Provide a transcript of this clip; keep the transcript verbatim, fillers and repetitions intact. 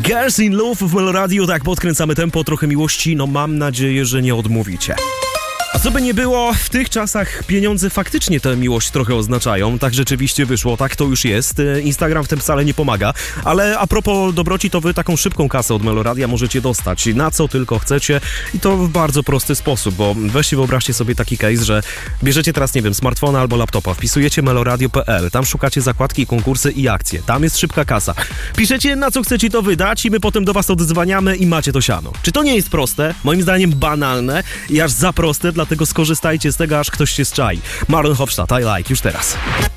Girls in Love w Meloradiu, tak podkręcamy tempo, trochę miłości, no mam nadzieję, że nie odmówicie. A co by nie było, w tych czasach pieniądze faktycznie tę miłość trochę oznaczają. Tak rzeczywiście wyszło, tak to już jest. Instagram w tym wcale nie pomaga. Ale a propos dobroci, to wy taką szybką kasę od Meloradia możecie dostać na co tylko chcecie i to w bardzo prosty sposób, bo weźcie wyobraźcie sobie taki case, że bierzecie teraz, nie wiem, smartfona albo laptopa, wpisujecie meloradio kropka pe el, tam szukacie zakładki, konkursy i akcje. Tam jest szybka kasa. Piszecie, na co chcecie to wydać i my potem do was odzwaniamy i macie to siano. Czy to nie jest proste? Moim zdaniem banalne i aż za proste, dlatego skorzystajcie z tego, aż ktoś się zczai. Marlon Hofstadt, I Like, już teraz.